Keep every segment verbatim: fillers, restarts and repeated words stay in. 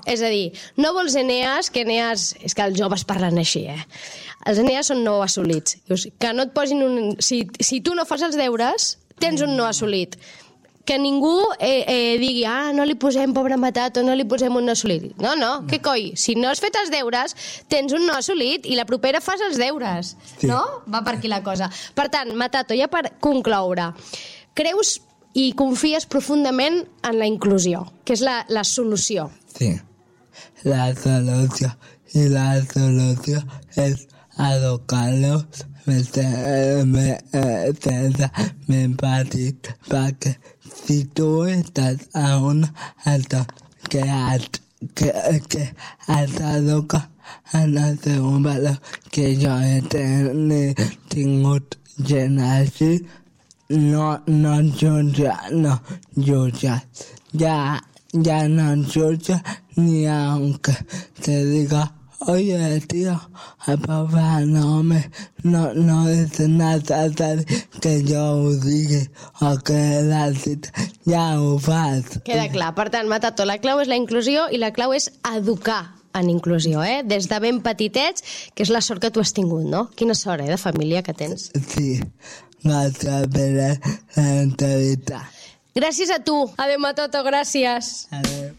És a dir, no vols Eneas, que Eneas... És que els joves parlen així, eh? Els Eneas són no assolits. Dius, que no et posin un... Si, si tu no fas els deures, tens un no assolit. Que ningú eh, eh, digui, ah, no li posem pobre Matato, no li posem un no assolit. No, no, no. Què coi? Si no has fet els deures, tens un no assolit i la propera fas els deures. Sí. No? Va per aquí la cosa. Per tant, Matato, ja per concloure, creus i confies profundament en la inclusió, que és la, la solució. Sí. La solució i la solució és educar-los ben petit, perquè si tu estàs a una altra que has, que, que has d'educar en el seu valor, que jo he ten, tingut gent així, no, no jutja, no jutja. Ja, ja no jutja ni aunque te diga, oye, tío, papá, no me, no, no es necesario que jo ho digui o que la cita ja ho fas. Queda clar. Per tant, Matato, la clau és la inclusió i la clau és educar en inclusió, eh? Des de ben petitets, que és la sort que tu has tingut, no? Quina sort, eh, de família que tens. Sí, gràcies per l'entrevista. Gràcies a tu. Adéu, Matato, gràcies. Adéu.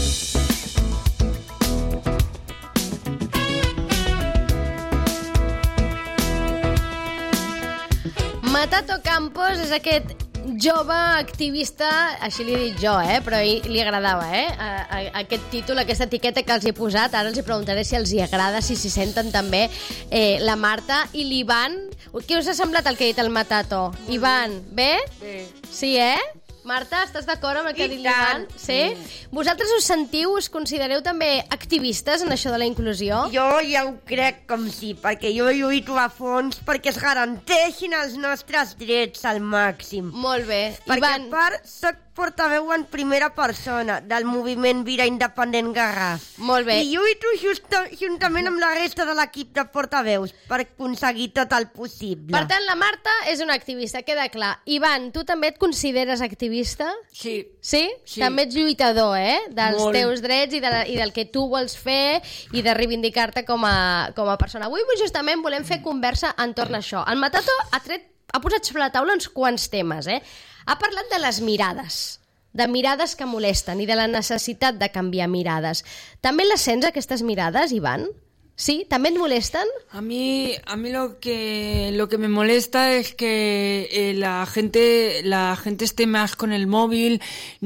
Matato Campos és aquest jove activista, així li he dit jo, eh? Però li agradava, eh? A, a, aquest títol, aquesta etiqueta que els he posat. Ara els hi preguntaré si els hi agrada, si s'hi senten també eh, la Marta i l'Ivan. Què us ha semblat el que ha dit el Matato? Ivan, bé? Sí. Sí, eh? Marta, estàs d'acord amb el que ha dit l'Ivan? Sí? Vosaltres us sentiu, us considereu també activistes en això de la inclusió? Jo ja ho crec com sí, perquè jo lluito a fons perquè es garanteixin els nostres drets al màxim. Molt bé. Perquè Ivan... a part soc portaveu en primera persona del moviment Vira Independent Garraf. Molt bé. I lluito justa, juntament amb la resta de l'equip de portaveus per aconseguir tot el possible. Per tant, la Marta és una activista, queda clar. Ivan, tu també et consideres activista? Sí. Sí? Sí. També ets lluitador, eh? Dels Molt. teus drets i, de, i del que tu vols fer i de reivindicar-te com a, com a persona. Avui justament volem fer conversa entorn a això. El Matato ha, tret, ha posat sobre la taula uns quants temes, eh? Ha parlat de les mirades, de mirades que molesten i de la necessitat de canviar mirades. També les sents, aquestes mirades, Ivan? ¿Sí? ¿También molestan? A mí, a mí lo que lo que me molesta es que eh, la gente la gente esté más con el móvil,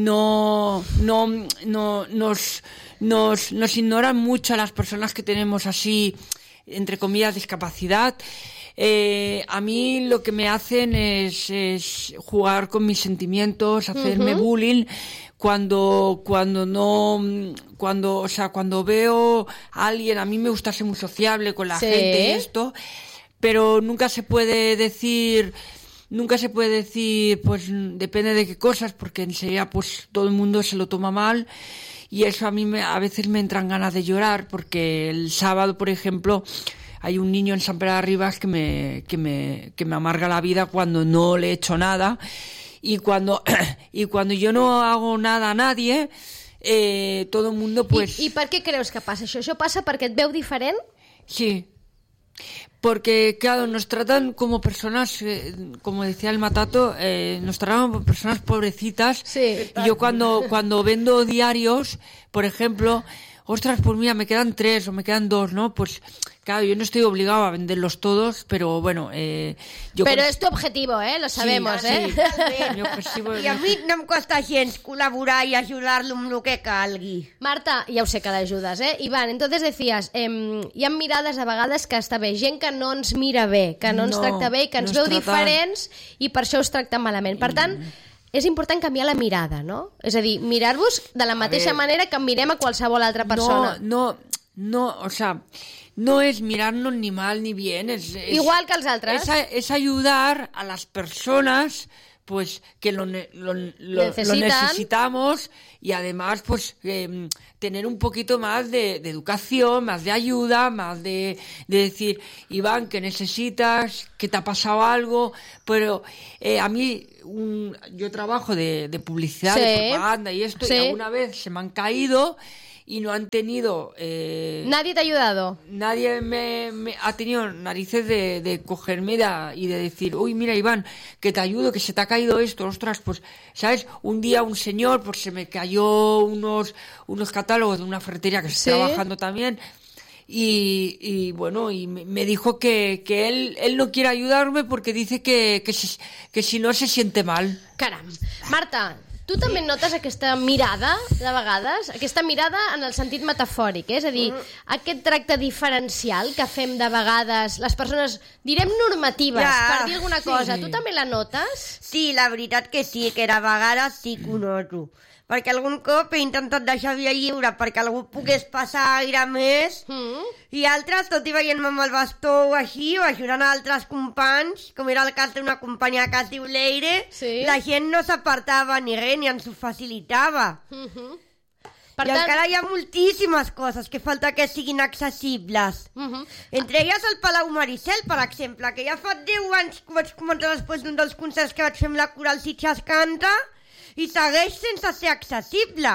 no no no nos nos nos ignoran mucho a las personas que tenemos así entre comillas discapacidad. Eh, a mí lo que me hacen es, es jugar con mis sentimientos, hacerme uh-huh. bullying cuando cuando no cuando o sea cuando veo a alguien. A mí me gusta ser muy sociable con la sí. gente y esto, pero nunca se puede decir nunca se puede decir pues depende de qué cosas, porque enseguida pues todo el mundo se lo toma mal. Y eso a mí me, a veces me entran ganas de llorar, porque el sábado, por ejemplo, hay un niño en San Pere de Ribas que me, que me, que me amarga la vida cuando no le he hecho nada. Y cuando, y cuando yo no hago nada a nadie, eh, todo el mundo pues... I, I per què creus que passa això? Això passa perquè et veu diferent? Sí. Porque, claro, nos tratan como personas, eh, como decía el Matato, eh, nos tratan como personas pobrecitas. Sí. Y yo cuando, cuando vendo diarios, por ejemplo, ostras, pues mira, me quedan tres o me quedan dos, ¿no? Pues, claro, yo no estoy obligado a venderlos todos, pero bueno... Eh, yo pero con... es tu objetivo, ¿eh? Lo sabemos, sí, ¿eh? Sí. Mi objetivo I a mi no em costa gens col·laborar i ajudar-lo amb el que calgui. Marta, ya sé que l'ajudes, ¿eh? Iván, entonces decías, eh, hi ha mirades a vegades que està bé, gent que no ens mira bé, que no ens No, tracta bé i que ens no veu ens trata... diferents i per això us tracta malament. Per tant, és important canviar la mirada, no? És a dir, mirar-vos de la mateixa ver, manera que mirem a qualsevol altra persona. No, no, no, o sea, no es mirarnos ni mal ni bien, es... es Igual que els altres. Es, es ayudar a las personas pues que lo, lo, lo, lo necesitamos, y además pues eh, tener un poquito más de, de educación, más de ayuda, más de, de decir, Iván, que necesitas, que te ha pasado algo, pero eh, a mí un, yo trabajo de, de publicidad, sí. de propaganda y esto, sí. y alguna vez se me han caído y no han tenido... Eh, ¿Nadie te ha ayudado? Nadie me, me ha tenido narices de, de cogerme da, y de decir, uy, mira, Iván, que te ayudo, que se te ha caído esto, ostras, pues, ¿sabes? Un día un señor, pues se me cayó unos, unos catálogos de una ferretería que ¿Sí? está trabajando también, y, y bueno, y me, me dijo que, que él, él no quiere ayudarme porque dice que, que, si, que si no se siente mal. Caram. Marta, tu també notes aquesta mirada, de vegades, aquesta mirada en el sentit metafòric, eh? És a dir, aquest tracte diferencial que fem de vegades les persones, direm normatives, Ja, per dir alguna cosa, sí. tu també la notes? Sí, la veritat que sí, que de vegades sí que ho noto. Perquè algun cop he intentat deixar via lliure perquè algú pogués passar aire més, Mm. i altres, tot i veient-me amb el bastó o així, o ajudant a altres companys, com era el cas d'una companya que es diu Leire, Sí. la gent no s'apartava ni res, ni ens ho facilitava. Mm-hmm. Per I tant... encara hi ha moltíssimes coses que falta que siguin accessibles. Mm-hmm. Entre elles el Palau Maricel, per exemple, que ja fa deu anys que ho vaig comentar després d'un dels concerts que vaig fer amb la Coral Sitges Canta, i segueix sense ser accessible.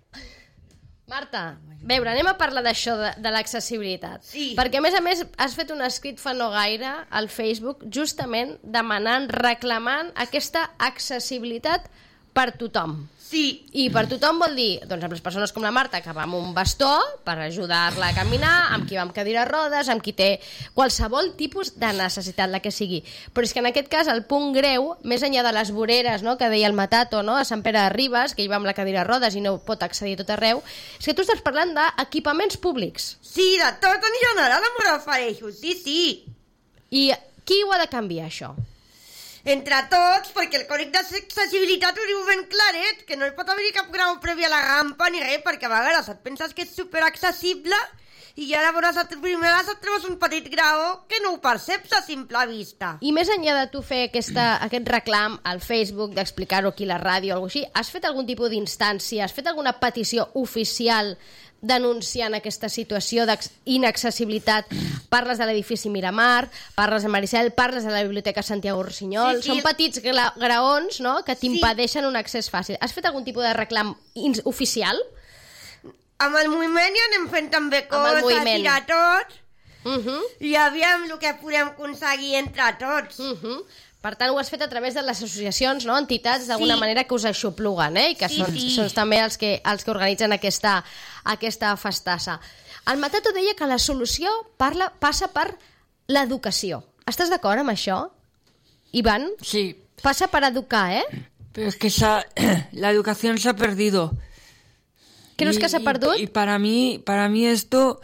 Marta, a veure, anem a parlar d'això, de, de l'accessibilitat. Sí. Perquè, a més a més, has fet un escrit fa no gaire al Facebook justament demanant, reclamant aquesta accessibilitat per tothom. Sí. I per tothom vol dir, doncs, amb les persones com la Marta, que va amb un bastó per ajudar-la a caminar, amb qui va amb cadira de rodes, amb qui té qualsevol tipus de necessitat, la que sigui. Però és que en aquest cas el punt greu, més enllà de les voreres, no?, que deia el Matato, no?, a Sant Pere de Ribes, que hi va amb la cadira de rodes i no pot accedir a tot arreu, és que tu estàs parlant d'equipaments públics. Sí, de tot en general em refereixo, sí, sí. I qui ho ha de canviar, això? Entre tots, perquè el còdic d'accessibilitat ho diu ben claret, que no hi pot haver cap grau previ a la rampa ni res, perquè a vegades et penses que és superaccessible i ja llavors a primeres et trobes un petit graó que no ho perceps a simple vista. I més enllà de tu fer aquesta, aquest reclam al Facebook, d'explicar-ho aquí a la ràdio o alguna cosa així, has fet algun tipus d'instància, has fet alguna petició oficial denunciant aquesta situació d'inaccessibilitat? Parles de l'edifici Miramar, parles de Maricel, parles de la Biblioteca Santiago Rossinyol. Sí, sí. Són petits gra graons, no?, que t'impedeixen un accés fàcil. Has fet algun tipus de reclam oficial? Amb el moviment ja anem fent també Amb el coses moviment. i de tot, Uh -huh. i aviam el que podem aconseguir entre tots. Uh -huh. Per tant, ho has fet a través de les associacions, no?, entitats, d'alguna Sí. manera que us aixopluguen, eh?, i que Sí, són, sí. són també els que, els que organitzen aquesta, aquesta festassa. El Matato deia que la solució parla, passa per l'educació. Estàs d'acord amb això, Iván? Sí, Passa per educar, eh? pero es que esa, la educación se ha perdido. Creus Y- que s'ha y- perdut? Y para mí, para mí esto,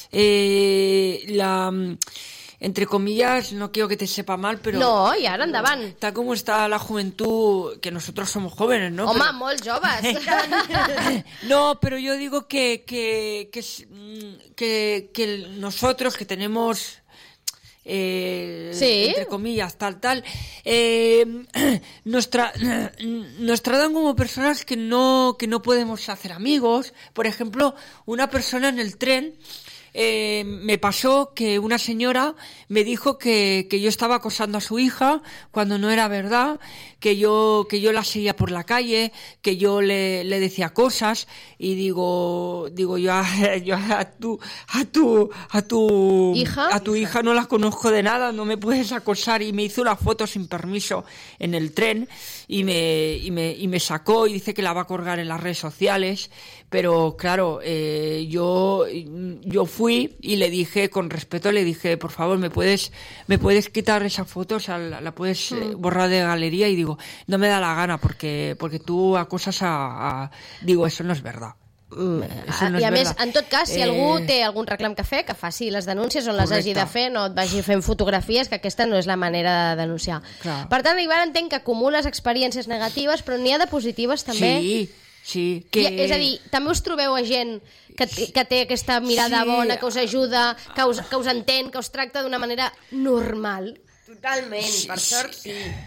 eh, la, entre comillas, no quiero que te sepa mal, pero No, i ara endavant. está como está la juventud, que nosotros somos jóvenes, ¿no? Home, Pero- molt joves. No, pero yo digo que, que, que, s- mm, que, que nosotros que tenemos, eh, Sí. entre comillas, tal, tal, eh, nos, tra- nos tratan como personas que no, que no podemos hacer amigos. Por ejemplo, una persona en el tren, eh, me pasó que una señora me dijo que, que yo estaba acosando a su hija cuando no era verdad, que yo, que yo la seguía por la calle, que yo le, le decía cosas, y digo, digo yo, a, yo a tu, a tu, a tu ¿Hija? a tu hija no la conozco de nada, no me puedes acosar, y me hizo una foto sin permiso en el tren y me, y me, y me sacó y dice que la va a colgar en las redes sociales, pero claro, eh, yo, yo fui y le dije, con respeto, le dije, por favor, me puedes, me puedes quitar esa foto, o sea, la, la puedes eh, borrar de galería, y digo, no me da la gana porque, porque tú acosas a, a... Digo, eso no es verdad. Mm, Això no I és a més, verdad. en tot cas, si Eh, algú té algun reclam que fer, que faci les denúncies on les Correcte. hagi de fer, no et vagi fent fotografies, que aquesta no és la manera de denunciar. Clar. Per tant, Ivan, entenc que acumules experiències negatives, però n'hi ha de positives també. Sí, sí. Que... I, és a dir, també us trobeu a gent que, t- que té aquesta mirada Sí. bona, que us ajuda, que us, que us entén, que us tracta d'una manera normal. Totalment, per sort sí.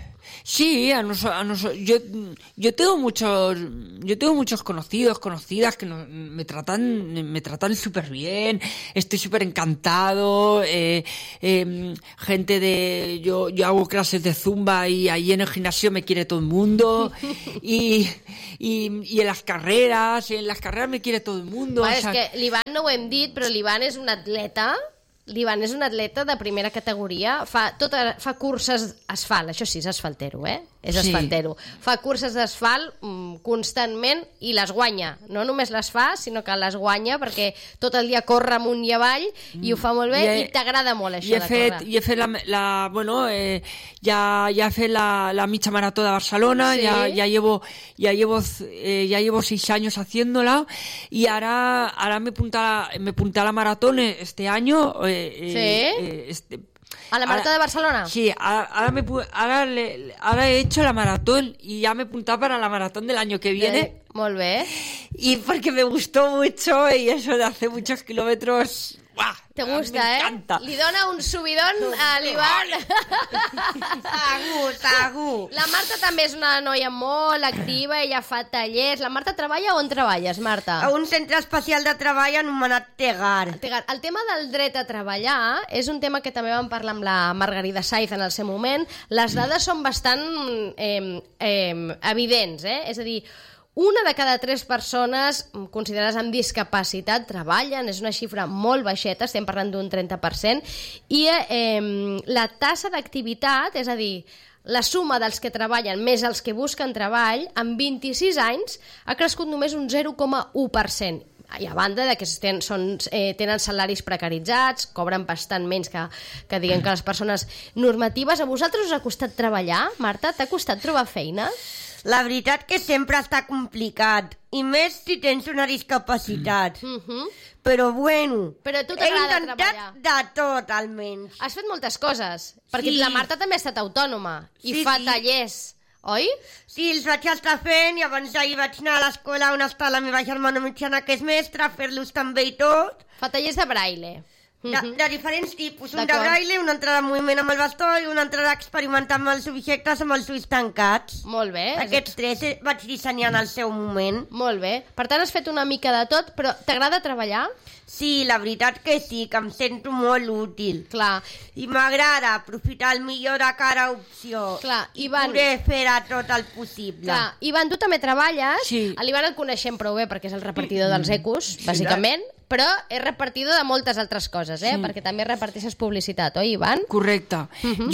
Sí, a nos, a nos, yo, yo tengo muchos, yo tengo muchos conocidos, conocidas que no, me tratan, me tratan súper bien, estoy súper encantado, eh, eh, gente de, yo, yo hago clases de zumba y ahí en el gimnasio me quiere todo el mundo, y, y, y en las carreras, en las carreras me quiere todo el mundo. Va, o sea, és que l'Ivan no ho hem dit, però l'Ivan és un atleta. L'Ivan és un atleta de primera categoria, fa, tota, fa curses asfalt, això sí, és asfaltero, eh? És Sí. asfaltero. Fa curses d'asfalt mm, constantment i les guanya. No només les fa, sinó que les guanya perquè tot el dia corre amunt i avall i ho fa molt bé I he- i t'agrada molt això I he de fet, córrer. i he fet la, la bueno, eh, ja, ja he fet la, la mitja marató de Barcelona, Sí. ya, ya llevo, ya llevo, eh, ya llevo seis años haciéndola y ahora, ahora me apunta, me apunté a la maratón este año. Eh, eh, Sí. eh, este, A la marató ahora- de Barcelona? Sí, ahora, ahora me, pu- ahora, le- ahora he hecho la maratón y ya me he apuntado para la maratón del año que viene. Eh, molt bé. Y porque me gustó mucho y eso de hacer muchos kilómetros. ¡Buah! Te Me gusta, eh? encanta. Li dona un subidón a l'Ivan. Segur, segur. La Marta també és una noia molt activa, ella fa tallers. La Marta treballa on treballes, Marta? A un centre especial de treball anomenat Tegar. Tegar, el tema del dret a treballar és un tema que també vam parlar amb la Margarida Saiz en el seu moment. Les dades són bastant eh, eh, evidents, eh? És a dir, una de cada tres persones considerades amb discapacitat treballen, és una xifra molt baixeta, estem parlant d'un trenta per cent, i eh, la tassa d'activitat, és a dir, la suma dels que treballen més els que busquen treball, en vint-i-sis anys ha crescut només un zero coma u per cent. I a banda de que ten, són, eh, tenen salaris precaritzats, cobren bastant menys que, que diguem que les persones normatives. A vosaltres us ha costat treballar, Marta? T'ha costat trobar feina? La veritat que sempre està complicat, i més si tens una discapacitat. Uh -huh. Però bueno, Però a tu he t'agrada intentat de tot, almenys. Has fet moltes coses, perquè Sí. la Marta també ha estat autònoma i Sí, fa sí. tallers, oi? Sí, els vaig estar fent, i abans d'ahir vaig anar a l'escola on està la meva germana mitjana, que és mestra, a fer-los també i tot. Fa tallers de braille. De, de diferents tipus, un de D'acord. braille, un altre de moviment amb el bastó i un altre d'experimentar amb els objectes amb els ulls tancats. Molt bé. Aquests tres eh, vaig dissenyar en el seu moment. Molt bé. Per tant, has fet una mica de tot, però t'agrada treballar? Sí, la veritat que sí, que em sento molt útil. Clar. I m'agrada aprofitar el millor de cada opció. Clar, i Ivan- poder fer a tot el possible. Clar. Ivan, tu també treballes. Sí. A l'Ivan el coneixem prou bé perquè és el repartidor dels ecos, bàsicament, però és repartidor de moltes altres coses, eh? Sí. Perquè també reparteixes publicitat, oi, Ivan? Correcta.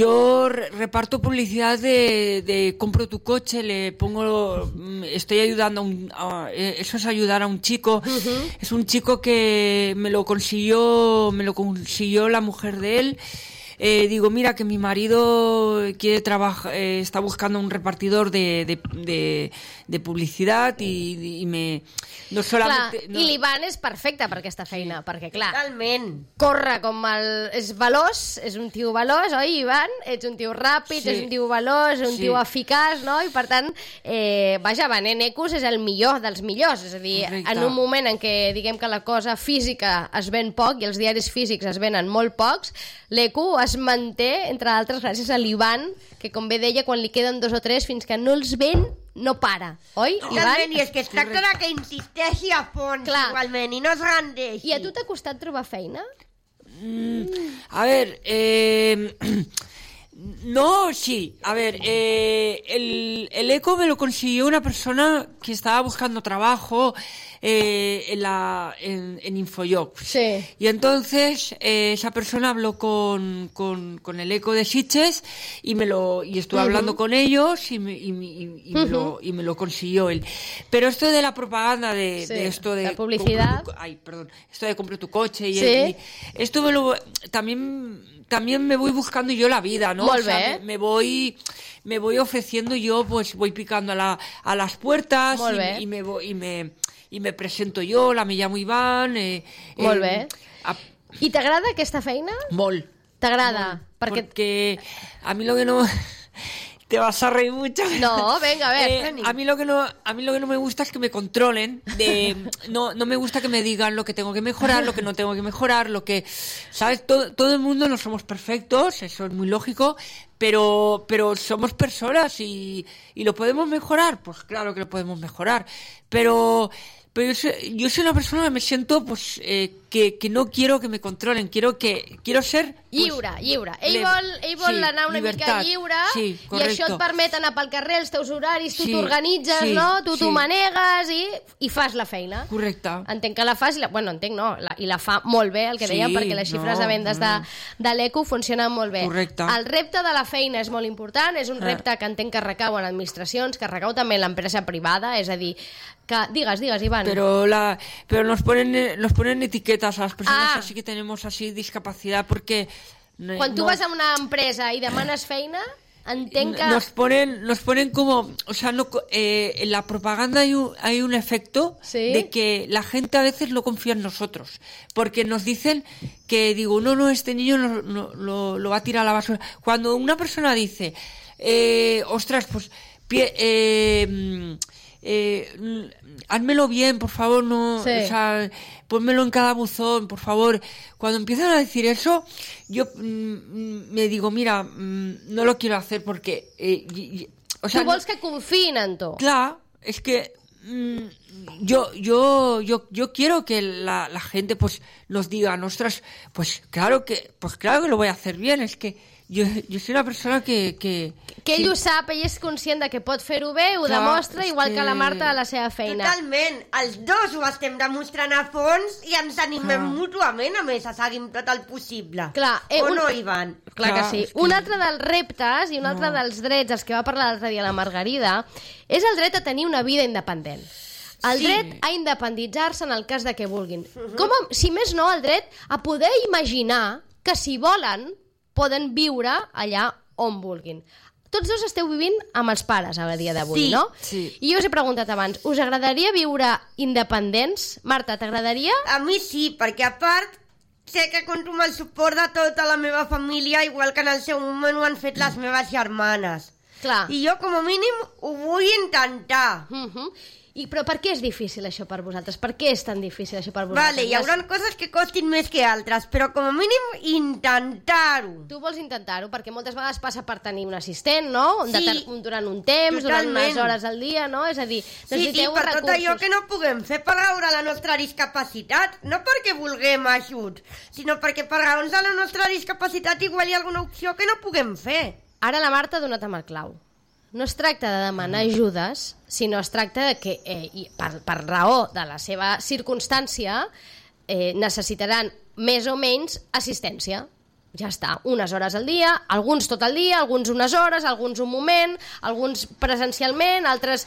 Yo re- reparto publicidad de, de compro tu coche, le pongo, mm, estoy ayudando a un, a- eh, eso es ayudar a un chico. Es un chico que me lo consiguió, me lo consiguió la mujer de él. Eh, digo, mira que mi marido quiere trabajar, eh, está buscando un repartidor de, de, de, de publicidad y, y me no Clar, solamente no- i l'Ivan és perfecte per aquesta feina, perquè, clar, Totalment. corre com el... és veloç, és un tio veloç, oi, Ivan? Ets un tio ràpid, Sí. és un tio veloç, un Sí. tio eficaç, no? I per tant, eh, vaja, venent ecos és el millor dels millors, és a dir, Correcte. en un moment en què diguem que la cosa física es ven poc i els diaris físics es venen molt pocs, l'eco es manté, entre altres, gràcies a l'Ivan, que com bé deia, quan li queden dos o tres, fins que no els ven, no para, oi, Totalment, i Ivan? és que es tracta de que insisteixi a fons, Clar. igualment, i no es rendeixi. I a tu t'ha costat trobar feina? A ver, eh, no, sí. A ver, eh, el, el eco me lo consiguió una persona que estaba buscando trabajo eh, en, la, en, en Infojobs. Sí. Y entonces eh, esa persona habló con, con, con el eco de Sitges y me lo y estuve hablando con ellos y me, y, me- y- y me lo, y me lo consiguió él. Pero esto de la propaganda de, Sí, de esto de la publicidad. compro tu co- ay, perdón, esto de compro tu coche y, Sí. y esto me lo también también me voy buscando yo la vida, ¿no? Molt O sea, bé. me, me voy me voy ofreciendo yo, pues voy picando a, la, a las puertas Molt y, bé. y me voy y me y me presento yo, la me llamo Iván. Eh, Molt eh, bé. a- I t'agrada aquesta feina? Molt. T'agrada? Perquè... Porque a mí lo que no te vas a reír mucho. No, venga, a ver. Eh, a mí lo que no, a mí lo que no me gusta es que me controlen. De, no, no me gusta que me digan lo que tengo que mejorar, lo que no tengo que mejorar, lo que, ¿sabes? Todo, todo el mundo no somos perfectos, eso es muy lógico, pero, pero somos personas y, y lo podemos mejorar, pues claro que lo podemos mejorar, pero. Pero yo soy, yo soy una persona que me siento, pues, eh, que, que no quiero que me controlen, quiero que quiero ser... Pues, lliure, lliure. Ell le- vol, ell vol sí, anar una llibertat. mica lliure Sí, i correcto. això et permet anar pel carrer, els teus horaris, tu Sí, t'organitzes, sí, no? Tu sí. t'ho manegues i, i fas la feina. Correcte. Entenc que la fas, i la, bueno, entenc no, la, i la fa molt bé, el que Sí, dèiem, perquè les xifres no, de vendes de, de l'Eco funcionen molt bé. Correcte. El repte de la feina és molt important, és un Ah. repte que entenc que recau en administracions, que recau també en l'empresa privada, és a dir, que... Digues, digues, Ivan. Pero la pero nos ponen nos ponen etiquetas a las personas Ah. así que tenemos así discapacidad porque no- Quan tu no- vas a una empresa i demanes feina, entenc que... nos ponen nos ponen como, o sea, no co- eh, en la propaganda hay un, hay un efecto ¿Sí? de que la gente a veces no confía en nosotros porque nos dicen que digo no no este niño no- no- lo, lo va a tirar a la basura. Cuando una persona dice eh, ostras pues pie- eh, mm, eh, mm, házmelo bien, por favor, no, Sí. o sea, pónmelo en cada buzón, por favor. Cuando empiezan a decir eso, yo mm, me digo, mira, mm, no lo quiero hacer porque, eh, y- y- o sea, Tu vols que confiïn en tu. claro, es que mm, yo, yo, yo, yo quiero que la, la gente, pues, nos diga, ostras, pues, claro que, pues, claro que lo voy a hacer bien. Es que yo, yo soy una persona que, que, Que ell que- ho sap, ell és conscient de que pot fer-ho bé, ho Clar, demostra, és igual que... que la Marta a la seva feina. Totalment, els dos ho estem demostrant a fons i ens animem Clar. mútuament, a més, a seguir tot el possible. Clar, eh, o un- no, Ivan? Clar que Clar, sí. és que- Un altre dels reptes i un altre dels drets, els que va parlar l'altre dia la Margarida, és el dret a tenir una vida independent. El Sí. dret a independitzar-se en el cas de que vulguin. Com a, si més no, el dret a poder imaginar que si volen poden viure allà on vulguin. Tots dos esteu vivint amb els pares a dia d'avui, Sí, no? sí. I jo us he preguntat abans, us agradaria viure independents? Marta, t'agradaria? A mi sí, perquè a part sé que compto amb el suport de tota la meva família, igual que en el seu moment ho han fet les meves germanes. Clar. I jo, com a mínim, ho vull intentar. Uh -huh. I, però per què és difícil això per vosaltres? Per què és tan difícil això per vosaltres? Vale, hi haurà coses que costin més que altres, però com a mínim intentar-ho. Tu vols intentar-ho, perquè moltes vegades passa per tenir un assistent, no? Un Sí, deter- un- durant un temps, durant totalment. unes hores al dia, no? És a dir, Sí, sí, necessiteu per recursos. tot allò que no puguem fer per raó de la nostra discapacitat. No perquè vulguem ajut, sinó perquè per raons de la nostra discapacitat igual hi ha alguna opció que no puguem fer. Ara la Marta ha donat amb el clau. No es tracta de demanar ajudes, sinó es tracta de que, eh, i per, per raó de la seva circumstància, eh, necessitaran més o menys assistència. Ja està, unes hores al dia, alguns tot el dia, alguns unes hores, alguns un moment, alguns presencialment, altres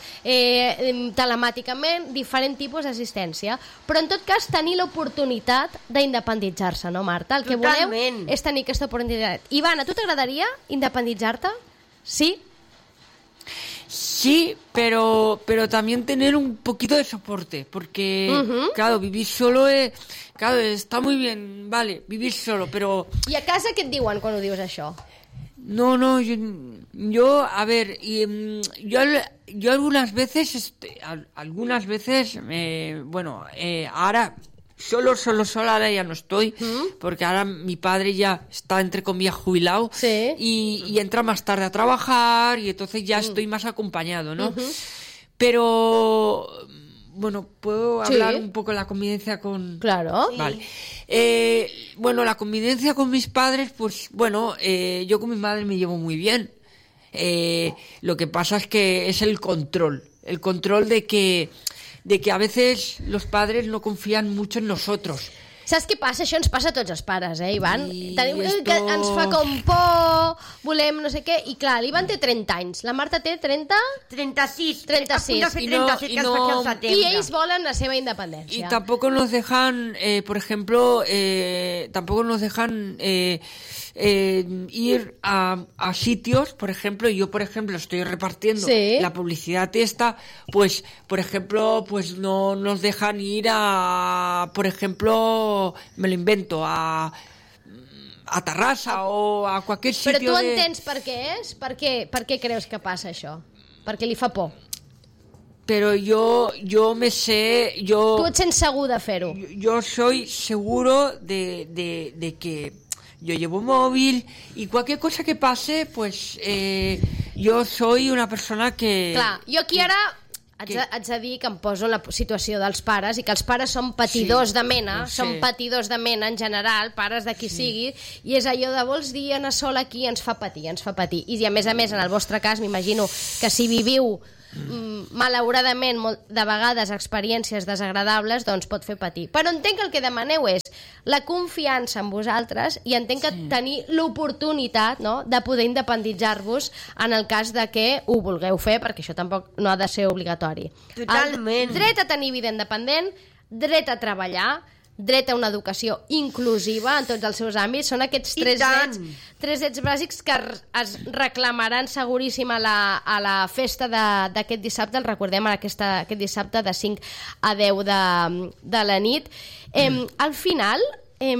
eh, telemàticament, diferent tipus d'assistència. Però en tot cas tenir l'oportunitat d'independitzar-se, no, Marta? El que voleu Totalment. és tenir aquesta oportunitat. Ivana, a tu t'agradaria independitzar-te? Sí? Sí, pero, pero también tener un poquito de soporte, porque, Ujú. claro, vivir solo es, claro, está muy bien, vale, vivir solo, pero I a casa què et diuen quan ho dius, això? no, no, yo, yo a ver, y, mm, yo, al- yo algunas veces, este, al- algunas veces, eh, bueno, eh, ahora solo, solo, solo, ahora ya no estoy, porque ahora mi padre ya está, entre comillas, jubilado, Sí. y, y entra más tarde a trabajar, y entonces ya estoy más acompañado, ¿no? Pero, bueno, ¿puedo Sí. hablar un poco de la convivencia con...? Claro. Vale. Eh, bueno, la convivencia con mis padres, pues bueno, eh, yo con mi madre me llevo muy bien. Eh, lo que pasa es que es el control, el control de que, de que a veces los padres no confían mucho en nosotros. Saps què passa? Això ens passa a tots els pares, eh, Ivan? I Tenim esto- que ens fa com por, volem no sé què, i clar, l'Ivan té trenta anys, la Marta té trenta, trenta-sis. trenta-sis. A punt de fer I no- trenta-set, i que es no- faig al i setembre. ells volen la seva Y independència. tampoco nos dejan, eh, por ejemplo, eh, tampoco nos dejan eh, eh, ir a, a sitios, por ejemplo, yo, por ejemplo, estoy repartiendo Sí. la publicidad esta, pues, por ejemplo, pues no nos dejan ir a, por ejemplo, me lo invento, a a Terrassa o a qualsevol sitio. Però tu de... entens per què és? Per què, per què creus que passa això? Perquè li fa por. Pero yo, yo me sé, yo... Tu et sents segur de fer-ho. Yo, yo soy seguro de, de, de que yo llevo móvil y cualquier cosa que pase, pues eh, yo soy una persona que... Clar, jo aquí ara haig que... de, haig de dir que em poso en la situació dels pares i que els pares són patidors Sí, de mena, ho sé. són patidors de mena en general, pares de qui sí. sigui, i és allò de vols dir anar sol aquí ens fa patir, ens fa patir. I a més a més, en el vostre cas, m'imagino que si viviu mm, malauradament molt, de vegades experiències desagradables, doncs pot fer patir. Però entenc que el que demaneu és la confiança en vosaltres i entenc que sí. tenir l'oportunitat, no?, de poder independitzar-vos en el cas de que ho vulgueu fer, perquè això tampoc no ha de ser obligatori. Totalment. El dret a tenir vida independent, dret a treballar, dret a una educació inclusiva en tots els seus àmbits, són aquests tres drets, tres drets bàsics que es reclamaran seguríssim a la, a la festa d'aquest dissabte, el recordem aquesta, aquest dissabte de cinc a deu de, de la nit. Eh, al final, eh,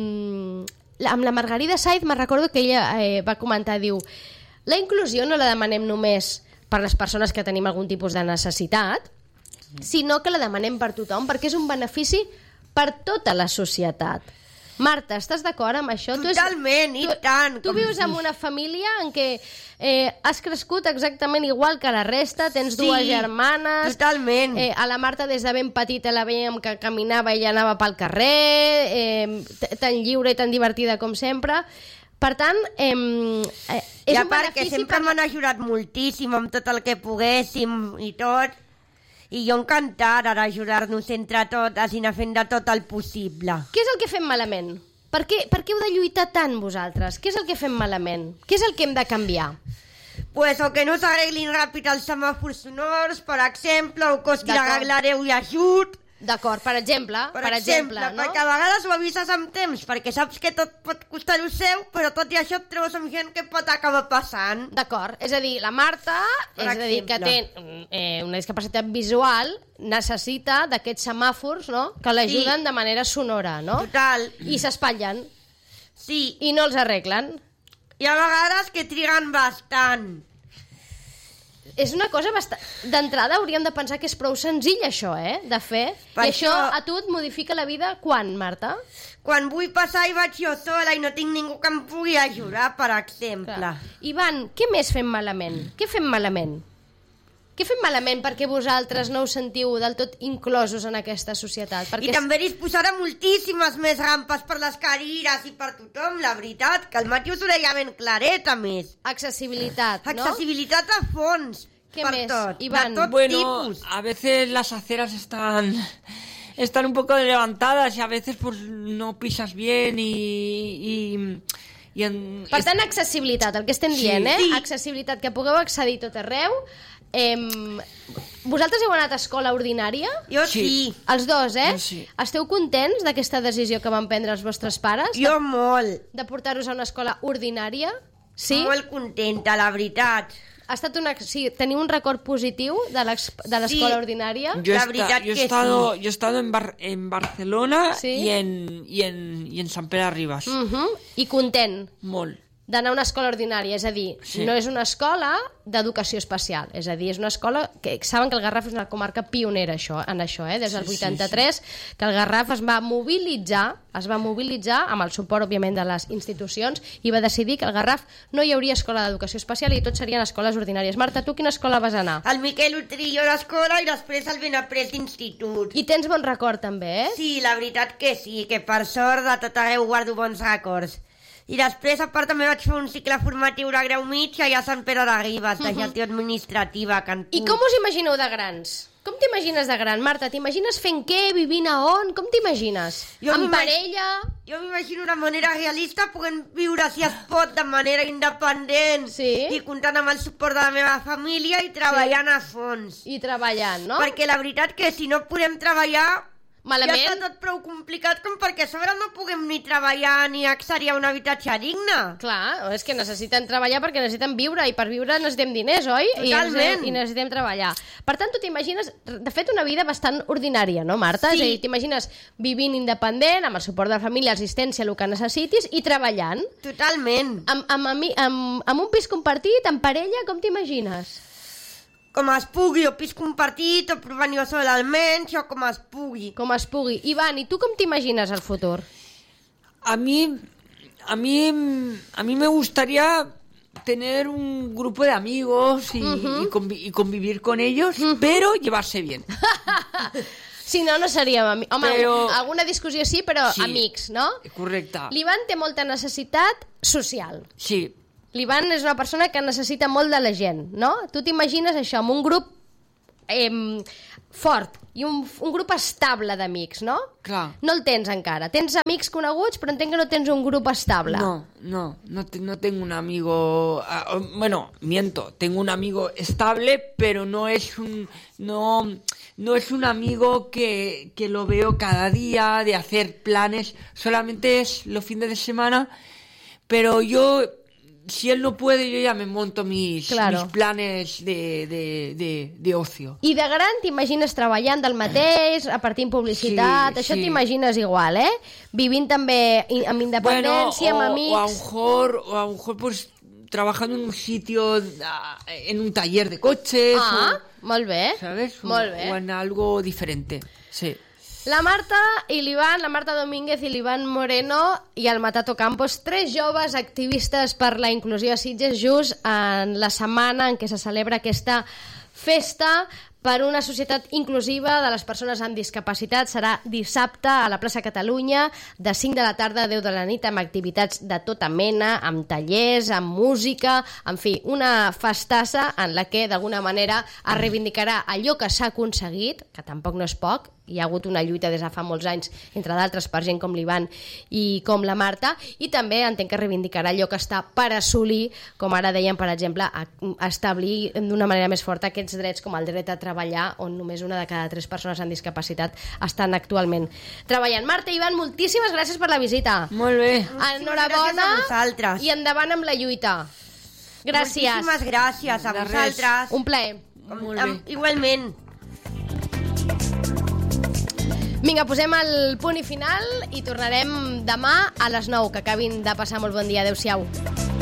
amb la Margarida Saiz me recordo que ella eh, va comentar, diu, la inclusió no la demanem només per les persones que tenim algun tipus de necessitat, sinó que la demanem per tothom, perquè és un benefici per tota la societat. Marta, estàs d'acord amb això? Totalment, tu, i tant. Tu vius en una família en què eh, has crescut exactament igual que la resta, tens Sí, dues germanes... totalment. Eh, a la Marta des de ben petita la veiem que caminava i anava pel carrer, eh, tan lliure i tan divertida com sempre... Per tant, eh, eh, és I a un part que benefici... sempre per... m'han ajudat moltíssim amb tot el que poguéssim i tot. I jo encantada d'ajudar-nos entre totes i anar fent de tot el possible. Què és el que fem malament? Per què, per què heu de lluitar tant vosaltres? Què és el que fem malament? Què és el que hem de canviar? Pues o que no s'arreglin ràpid els semàfors sonors, per exemple, o que us D'acord. arreglareu i ajut. D'acord, per exemple, Per, per exemple, exemple, no? perquè a vegades ho avises amb temps, perquè saps que tot pot costar el seu, però tot i això et trobes amb gent que pot acabar passant. D'acord, és a dir, la Marta, Per és a dir, que té exemple. eh, una discapacitat visual, necessita d'aquests semàfors, no?, que l'ajuden Sí. de manera sonora, no? Total. I s'espatllen, Sí, i no els arreglen. i a vegades que triguen bastant. És una cosa bastant... D'entrada hauríem de pensar que és prou senzill, això, eh?, de fer. Per I això això- a tu et modifica la vida quan, Marta? Quan vull passar i vaig jo sola i no tinc ningú que em pugui ajudar, per exemple. Clar. Ivan, què més fem malament? Què fem malament? Què fem malament perquè vosaltres no us sentiu del tot inclosos en aquesta societat? Perquè I també disposarà moltíssimes més rampes per les cadires i per tothom, la veritat, que el Mati us ho deia ben claret, a més. accessibilitat, no? Accessibilitat a fons, Què per més, tot, Ivan? de tot Bueno, tipus. a veces las aceras están están un poco levantadas y a veces pues no pisas bien y y, y en, Per tant, accessibilitat, el que estem Sí. dient, eh? Sí. Accessibilitat, que pugueu accedir tot arreu. Eh, vosaltres heu anat a escola ordinària? Jo Sí. sí, Els dos, eh? Jo sí. Esteu contents d'aquesta decisió que van prendre els vostres pares? jo molt, De portar-vos a una escola ordinària? Sí? molt contenta, la veritat. Ha estat una... Sí, teniu un record positiu de l'ex- de l'escola Sí. ordinària? yo, La esta- verdad yo he que estado sí. yo he estado en Bar- en Barcelona Sí. y en y en y en Sant Pere de Ribes. Mhm. I content Molt. d'anar a una escola ordinària, és a dir, Sí. no és una escola d'educació especial, és a dir, és una escola que saben que el Garraf és una comarca pionera això, en això, eh? Des del Sí, sí, vuitanta-tres, que el Garraf es va mobilitzar, es va mobilitzar amb el suport, òbviament, de les institucions i va decidir que al Garraf no hi hauria escola d'educació especial i tot serien escoles ordinàries. Marta, tu quina escola vas anar? El Miquel Utrillo d'escola i després el Benaprés d'Institut. I tens bon record, també, eh? Sí, la veritat que sí, que per sort de tot arreu guardo bons records. I després, a part, també vaig fer un cicle formatiu de grau mig allà a Sant Pere de Ribes, de gestió administrativa, Cantú. I com us imagineu de grans? Com t'imagines de gran, Marta? T'imagines fent què? Vivint a on? Com t'imagines? Jo Amb m'imag- parella? Jo m'imagino de manera realista podent viure, si es pot, de manera independent Sí. i comptant amb el suport de la meva família i treballant a fons. I treballant, no? Perquè la veritat que si no podem treballar, Malament. Ja està tot prou complicat com perquè a sobre no puguem ni treballar ni accedir a un habitatge digne. Clar, és que necessiten treballar perquè necessiten viure, i per viure necessitem diners, oi? Totalment. I, I necessitem treballar. Per tant, tu t'imagines, de fet, una vida bastant ordinària, no, Marta? Sí. És a dir, t'imagines vivint independent, amb el suport de la família, assistència, el que necessitis, i treballant. Totalment. Amb, amb, ami- amb, amb un pis compartit, amb parella, com t'imagines? Com es pugui, o pis compartit, o provant jo sol almenys, o com es pugui. Com es pugui. Ivan, i tu com t'imagines el futur? A mí, a mí, a mí me gustaría tener un grupo de amigos y, Ujú. y, convi- y convivir con ellos, pero llevarse bien. Si no, no seríem amics. Home, Però- alguna discussió sí, però Sí. amics, no? Correcte. L'Ivan té molta necessitat social. Sí, L'Ivan és una persona que necessita molt de la gent, no? Tu t'imagines això, amb un grup eh, fort i un, un grup estable d'amics, no? clar. No el tens encara. Tens amics coneguts, però entenc que no tens un grup estable. No, no, no, te- no tengo un amigo, ah, bueno, miento, tengo un amigo estable, pero no es un, no, no es un amigo que, que lo veo cada día de hacer planes, solamente es los fines de semana, pero yo, si él no puede, yo ya me monto mis, Claro. mis planes de, de, de, de ocio. I de gran t'imagines treballant del mateix, repartint publicitat, Sí, això sí. t'imagines igual, eh? Vivint també i- amb independència, o, amb o a lo amics... mejor, o a lo mejor pues trabajando en un sitio, ah, en un taller de coches, Ah, o, molt bé, ¿sabes? O- molt bé. O en algo diferente, sí. La Marta i l'Ivan, la Marta Domínguez i l'Ivan Moreno i el Matato Campos, tres joves activistes per la inclusió a Sitges, just en la setmana en què se celebra aquesta festa per una societat inclusiva de les persones amb discapacitat. Serà dissabte a la plaça Catalunya de cinc de la tarda a deu de la nit, amb activitats de tota mena, amb tallers, amb música, en fi, una festassa en la que d'alguna manera es reivindicarà allò que s'ha aconseguit, que tampoc no és poc. Hi ha hagut una lluita des de fa molts anys, entre d'altres, per gent com l'Ivan i com la Marta, i també entenc que reivindicarà allò que està per assolir, com ara deien, per exemple, a, a establir d'una manera més forta aquests drets com el dret a treballar, on només una de cada tres persones amb discapacitat estan actualment treballant. Marta i Ivan, moltíssimes gràcies per la visita. Molt bé. Enhorabona gràcies a vosaltres. i endavant amb la lluita. Gràcies. Moltíssimes gràcies a De res. vosaltres. Un plaer. Molt bé. Am- Igualment. Vinga, posem el punt i final i tornarem demà a les nou. Que acabin de passar molt bon dia. Adéu-siau.